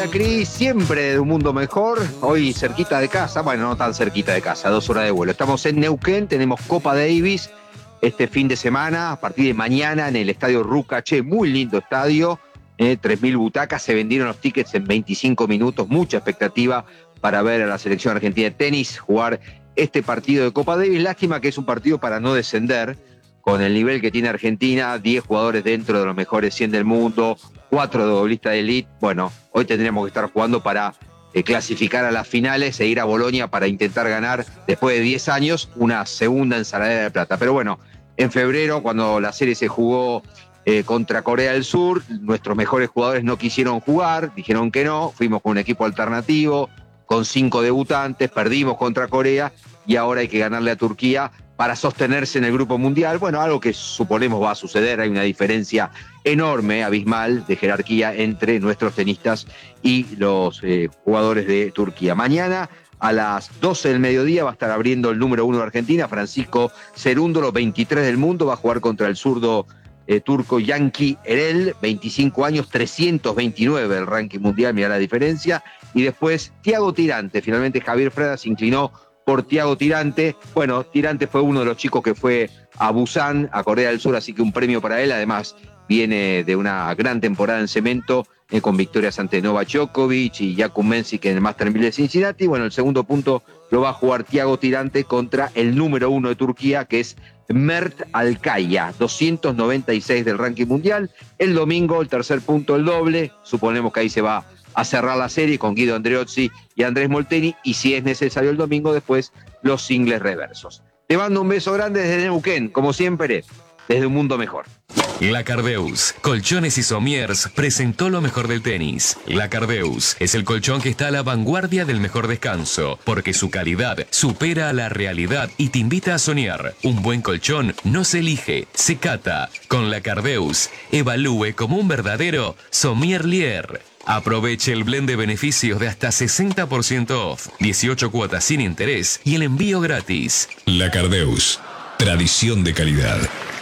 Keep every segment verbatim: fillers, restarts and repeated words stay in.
Hola Cris, siempre de un mundo mejor, hoy cerquita de casa, bueno, no tan cerquita de casa, dos horas de vuelo. Estamos en Neuquén, tenemos Copa Davis este fin de semana, a partir de mañana en el estadio Rucaché, muy lindo estadio, eh, tres mil butacas, se vendieron los tickets en veinticinco minutos, mucha expectativa para ver a la selección argentina de tenis jugar este partido de Copa Davis. Lástima que es un partido para no descender, con el nivel que tiene Argentina, diez jugadores dentro de los mejores cien del mundo, cuatro de doblista de elite. Bueno, hoy tendríamos que estar jugando para eh, clasificar a las finales e ir a Bolonia para intentar ganar, después de diez años, una segunda ensaladera de plata. Pero bueno, en febrero, cuando la serie se jugó eh, contra Corea del Sur, nuestros mejores jugadores no quisieron jugar, dijeron que no, fuimos con un equipo alternativo, con cinco debutantes, perdimos contra Corea y ahora hay que ganarle a Turquía para sostenerse en el grupo mundial. Bueno, algo que suponemos va a suceder. Hay una diferencia enorme, abismal, de jerarquía entre nuestros tenistas y los eh, jugadores de Turquía. Mañana a las doce del mediodía va a estar abriendo el número uno de Argentina, Francisco Cerúndolo, veintitrés del mundo, va a jugar contra el zurdo eh, turco Yanki Erel, veinticinco años, trescientos veintinueve el ranking mundial, mirá la diferencia. Y después Thiago Tirante, finalmente Javier Freda se inclinó por Thiago Tirante. Bueno, Tirante fue uno de los chicos que fue a Busan, a Corea del Sur, así que un premio para él. Además, viene de una gran temporada en cemento, eh, con victorias ante Novak Djokovic y Jakub Mensik en el Master mil de Cincinnati. Bueno, el segundo punto lo va a jugar Thiago Tirante contra el número uno de Turquía, que es Mert Alkaya, doscientos noventa y seis del ranking mundial. El domingo, el tercer punto, el doble. Suponemos que ahí se va a cerrar la serie con Guido Andreozzi y Andrés Molteni, y si es necesario el domingo, después los singles reversos. Te mando un beso grande desde Neuquén, como siempre, desde un mundo mejor. La Cardeus, Colchones y Somiers, presentó lo mejor del tenis. La Cardeus es el colchón que está a la vanguardia del mejor descanso, porque su calidad supera a la realidad y te invita a soñar. Un buen colchón no se elige, se cata. Con La Cardeus, evalúe como un verdadero sommelier. Aproveche el blend de beneficios de hasta sesenta por ciento off, dieciocho cuotas sin interés y el envío gratis. La Cardeus, tradición de calidad.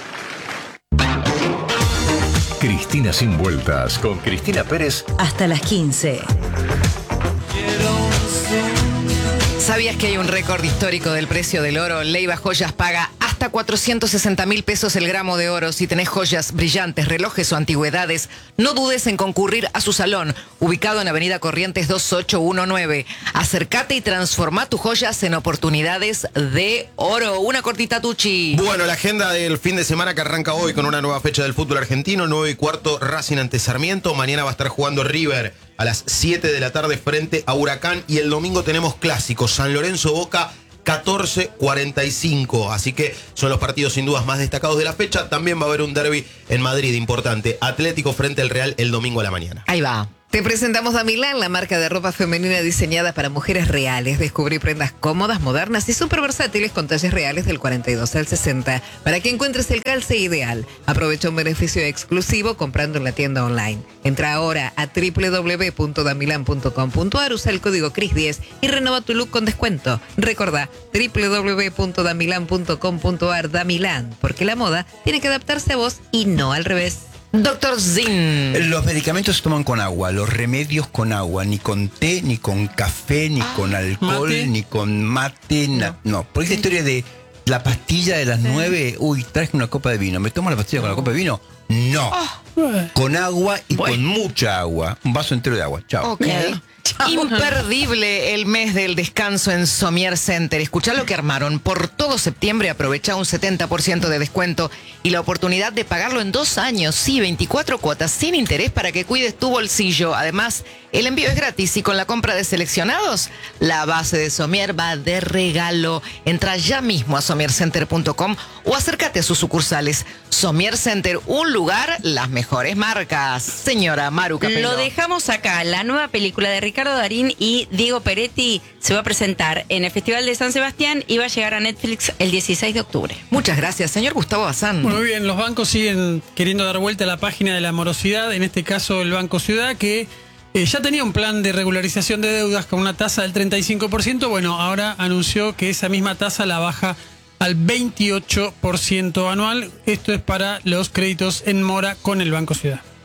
Cristina sin vueltas, con Cristina Pérez. Hasta las quince. ¿Sabías que hay un récord histórico del precio del oro? Leiva Joyas paga hasta cuatrocientos sesenta mil pesos el gramo de oro. Si tenés joyas, brillantes, relojes o antigüedades, no dudes en concurrir a su salón, ubicado en Avenida Corrientes dos ocho uno nueve. Acércate y transforma tus joyas en oportunidades de oro. Una cortita, Tucci. Bueno, la agenda del fin de semana que arranca hoy con una nueva fecha del fútbol argentino. nueve y cuarto, Racing ante Sarmiento. Mañana va a estar jugando River a las siete de la tarde frente a Huracán. Y el domingo tenemos clásicos, San Lorenzo Boca, catorce cuarenta y cinco. Así que son los partidos sin dudas más destacados de la fecha. También va a haber un derbi en Madrid importante. Atlético frente al Real el domingo a la mañana. Ahí va. Te presentamos Damilán, la marca de ropa femenina diseñada para mujeres reales. Descubrí prendas cómodas, modernas y súper versátiles con talles reales del cuarenta y dos al sesenta para que encuentres el calce ideal. Aprovecha un beneficio exclusivo comprando en la tienda online. Entra ahora a doble u doble u doble u punto damilan punto com punto ar, usa el código Cris diez y renova tu look con descuento. Recordá, doble u doble u doble u punto damilan punto com punto ar. Damilán, porque la moda tiene que adaptarse a vos y no al revés. Doctor Zin. Los medicamentos se toman con agua, los remedios con agua, ni con té, ni con café, ni ah, con alcohol, mate. ni con mate, no. Na, no. Por esa historia de la pastilla de las nueve, uy, traje una copa de vino, ¿me tomo la pastilla con la copa de vino? No. Oh. Con agua y bueno. con mucha agua. Un vaso entero de agua. Chao. Ok. Imperdible el mes del descanso en Somier Center. Escuchá lo que armaron. Por todo septiembre aprovecha un setenta por ciento de descuento y la oportunidad de pagarlo en dos años. Sí, veinticuatro cuotas sin interés para que cuides tu bolsillo. Además, el envío es gratis y con la compra de seleccionados, la base de Somier va de regalo. Entra ya mismo a somier center punto com o acércate a sus sucursales. Somier Center, un lugar, las mejores marcas. Señora Maru Capello. Lo dejamos acá. La nueva película de Ricardo Darín y Diego Peretti se va a presentar en el Festival de San Sebastián y va a llegar a Netflix el dieciséis de octubre. Muchas gracias, señor Gustavo Bazán. Muy bien, los bancos siguen queriendo dar vuelta a la página de la morosidad, en este caso el Banco Ciudad, que eh, ya tenía un plan de regularización de deudas con una tasa del treinta y cinco por ciento. Bueno, ahora anunció que esa misma tasa la baja al veintiocho por ciento anual. Esto es para los créditos en mora con el Banco Ciudad.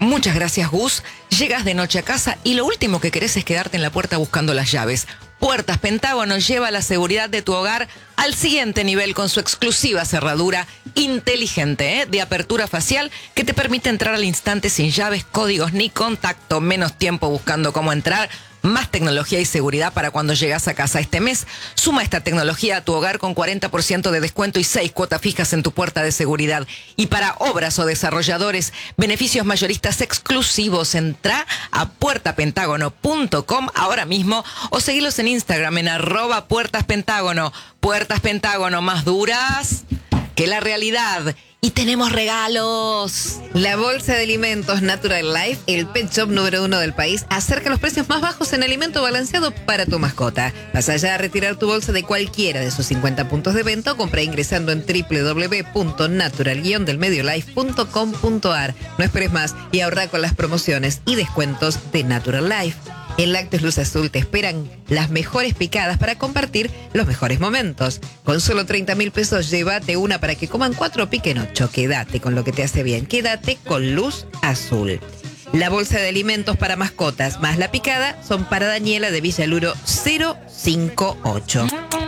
Muchas gracias, Gus. Llegas de noche a casa y lo último que querés es quedarte en la puerta buscando las llaves. Puertas Pentágono lleva la seguridad de tu hogar al siguiente nivel con su exclusiva cerradura inteligente, ¿eh? de apertura facial que te permite entrar al instante sin llaves, códigos ni contacto. Menos tiempo buscando cómo entrar. Más tecnología y seguridad para cuando llegas a casa este mes. Suma esta tecnología a tu hogar con cuarenta por ciento de descuento y seis cuotas fijas en tu puerta de seguridad. Y para obras o desarrolladores, beneficios mayoristas exclusivos. Entra a puerta pentágono punto com ahora mismo o seguilos en Instagram en arroba Puertas Pentágono. Puertas Pentágono, más duras que la realidad. Y tenemos regalos. La bolsa de alimentos Natural Life, el pet shop número uno del país, acerca los precios más bajos en alimento balanceado para tu mascota. Vas allá a retirar tu bolsa de cualquiera de sus cincuenta puntos de venta o compra ingresando en doble u doble u doble u punto natural guion del medio life punto com punto a r. No esperes más y ahorra con las promociones y descuentos de Natural Life. En Lácteos Luz Azul te esperan las mejores picadas para compartir los mejores momentos. Con solo treinta mil pesos, llévate una para que coman cuatro o piquen ocho. Quédate con lo que te hace bien. Quédate con Luz Azul. La bolsa de alimentos para mascotas más la picada son para Daniela de Villaluro cero cinco ocho.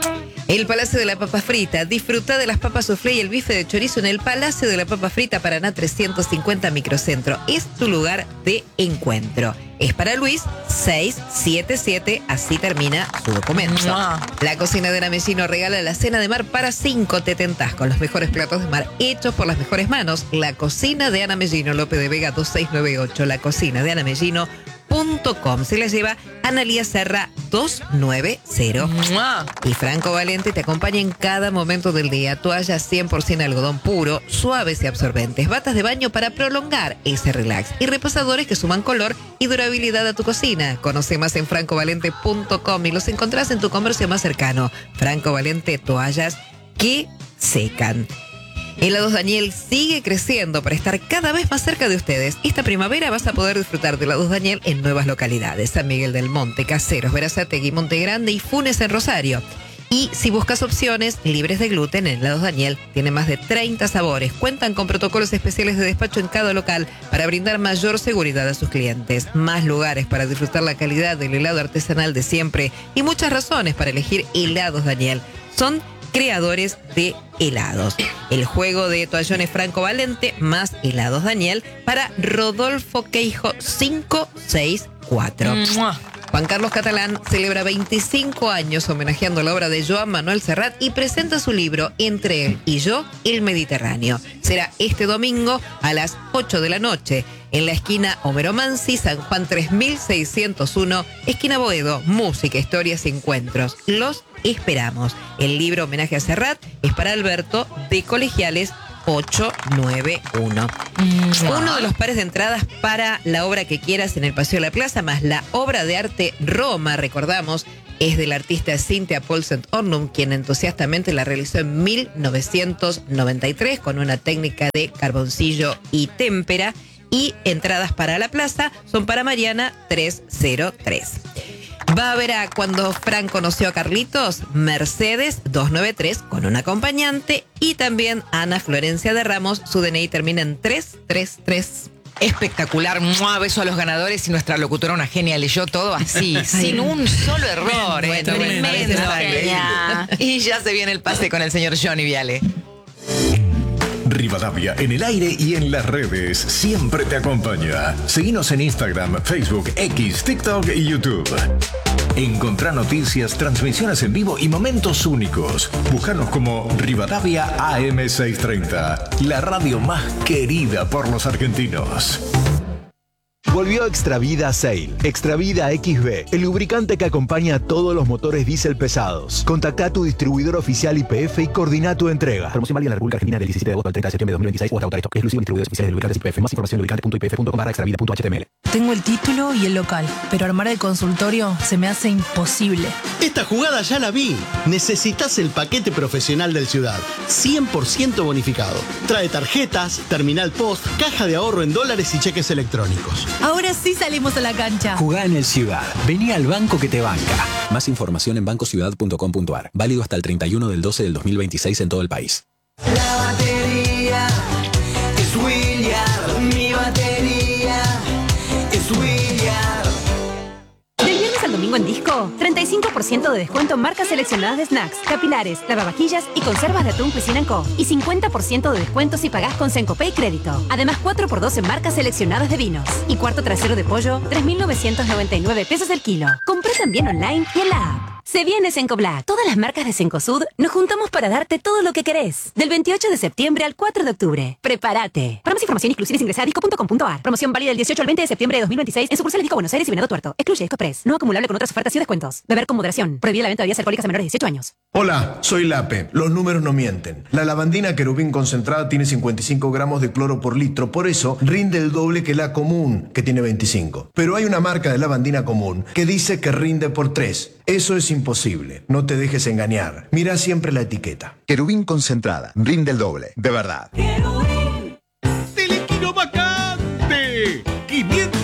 El Palacio de la Papa Frita. Disfruta de las papas soufflé y el bife de chorizo en el Palacio de la Papa Frita, Paraná trescientos cincuenta Microcentro. Es tu lugar de encuentro. Es para Luis seiscientos setenta y siete, así termina su documento. La Cocina de Ana Mellino regala la cena de mar para cinco. Te tentás con los mejores platos de mar hechos por las mejores manos. La Cocina de Ana Mellino, López de Vega dos seis nueve ocho. La Cocina de Ana Mellino punto com. Se la lleva Analía Serra dos nueve cero. Y Franco Valente te acompaña en cada momento del día. Toallas cien por ciento algodón puro, suaves y absorbentes. Batas de baño para prolongar ese relax. Y repasadores que suman color y durabilidad a tu cocina. Conoce más en franco valente punto com y los encontrás en tu comercio más cercano. Franco Valente, toallas que secan. Helados Daniel sigue creciendo para estar cada vez más cerca de ustedes. Esta primavera vas a poder disfrutar de Helados Daniel en nuevas localidades. San Miguel del Monte, Caseros, Verazategui, Monte Grande y Funes en Rosario. Y si buscas opciones libres de gluten, en Helados Daniel tiene más de treinta sabores. Cuentan con protocolos especiales de despacho en cada local para brindar mayor seguridad a sus clientes. Más lugares para disfrutar la calidad del helado artesanal de siempre y muchas razones para elegir Helados Daniel. Son creadores de helados. El juego de toallones Franco Valente más Helados Daniel para Rodolfo Queijo cinco seis cuatro. Juan Carlos Catalán celebra veinticinco años homenajeando la obra de Joan Manuel Serrat y presenta su libro Entre él y yo, el Mediterráneo. Será este domingo a las ocho de la noche en la esquina Homero Mansi, San Juan tres mil seiscientos uno, esquina Boedo. Música, historias y encuentros. Los esperamos. El libro Homenaje a Serrat es para Alberto de Colegiales ocho nueve uno. Uno de los pares de entradas para la obra que quieras en el Paseo de la Plaza, más la obra de arte Roma, recordamos, es del artista Cynthia Paulsen Ornum, quien entusiastamente la realizó en mil novecientos noventa y tres con una técnica de carboncillo y témpera. Y entradas para la plaza son para Mariana trescientos tres. Va a haber a Cuando Fran conoció a Carlitos, Mercedes doscientos noventa y tres con un acompañante, y también Ana Florencia de Ramos, su D N I termina en trescientos treinta y tres. Espectacular, ¡mua! Beso a los ganadores y nuestra locutora una genia leyó todo así, sin un solo error, Bien, eh, bueno, tremendo. genia. Y ya se viene el pase con el señor Johnny Viale. Rivadavia en el aire y en las redes siempre te acompaña. Seguinos en Instagram, Facebook, X, TikTok y YouTube. Encontrá noticias, transmisiones en vivo y momentos únicos. Búscanos como Rivadavia A M seiscientos treinta, la radio más querida por los argentinos. Volvió Extravida Sail. Extravida X B, el lubricante que acompaña a todos los motores diésel pesados. Contacta a tu distribuidor oficial I P F y coordina tu entrega. Promoción válida en la República Argentina del diecisiete de agosto al treinta de septiembre de dos mil veintiséis o hasta agotar stock. Exclusivo distribuidores oficiales de lubricantes I P F. Más información en lubricante punto i p f punto com barra extravida punto h t m l. Tengo el título y el local, pero armar el consultorio se me hace imposible. Esta jugada ya la vi. Necesitas el paquete profesional del Ciudad. cien por ciento bonificado. Trae tarjetas, terminal post, caja de ahorro en dólares y cheques electrónicos. Ahora sí salimos a la cancha. Jugá en el Ciudad. Vení al banco que te banca. Más información en banco ciudad punto com punto a r. Válido hasta el treinta y uno del doce del dos mil veintiséis en todo el país. La batería es William, mi batería. domingo en Disco? treinta y cinco por ciento de descuento en marcas seleccionadas de snacks, capilares, lavavajillas y conservas de atún Cuisine and Co. Y cincuenta por ciento de descuento si pagás con Sencopay Crédito. Además, cuatro por dos en marcas seleccionadas de vinos. Y cuarto trasero de pollo, tres mil novecientos noventa y nueve pesos el kilo. Compré también online y en la app. Se viene Cencoblack. Todas las marcas de Cencosud nos juntamos para darte todo lo que querés. Del veintiocho de septiembre al cuatro de octubre. Prepárate. Para más información inclusive ingresa a disco punto com punto ar. Promoción válida del dieciocho al veinte de septiembre de dos mil veintiséis en sucursales Disco Buenos Aires y Venado Tuerto. Excluye Disco Express. No acumulable con otras ofertas y descuentos. Beber con moderación. Prohibida la venta de bebidas alcohólicas a menores de dieciocho años. Hola, soy Lape. Los números no mienten. La lavandina querubín concentrada tiene cincuenta y cinco gramos de cloro por litro. Por eso rinde el doble que la común, que tiene veinticinco. Pero hay una marca de lavandina común que dice que rinde por tres. Eso es imposible. No te dejes engañar. Mira siempre la etiqueta. Querubín concentrada. Rinde el doble. De verdad.